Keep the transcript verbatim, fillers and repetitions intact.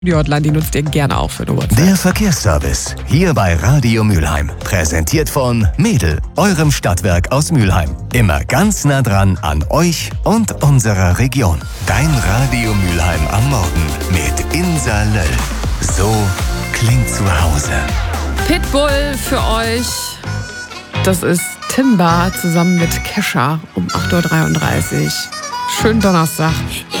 Die Hotline, die nutzt ihr gerne auch für eine WhatsApp. Der Verkehrsservice, hier bei Radio Mülheim. Präsentiert von Mädel, eurem Stadtwerk aus Mülheim. Immer ganz nah dran an euch und unserer Region. Dein Radio Mülheim am Morgen mit Insa Löll. So klingt zu Hause. Pitbull für euch. Das ist Timba zusammen mit Kesha um acht Uhr dreiunddreißig. Schönen Donnerstag.